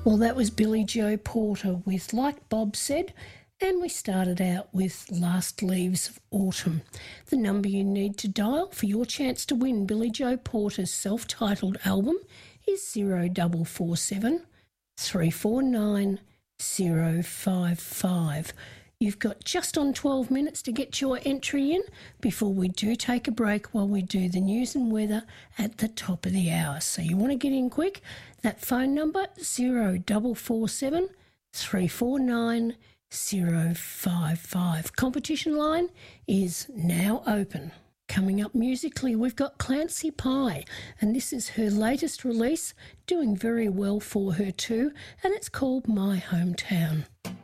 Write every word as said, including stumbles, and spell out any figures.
Well, that was Billy Joe Porter with Like Bob Said, and we started out with Last Leaves of Autumn. The number you need to dial for your chance to win Billy Joe Porter's self-titled album is zero double four seven three four nine zero five five. You've got just on twelve minutes to get your entry in before we do take a break while we do the news and weather at the top of the hour. So you want to get in quick? That phone number, zero double four seven three four nine zero five five. Competition line is now open. Coming up musically, we've got Clancy Pye, and this is her latest release, doing very well for her too, and it's called My Hometown.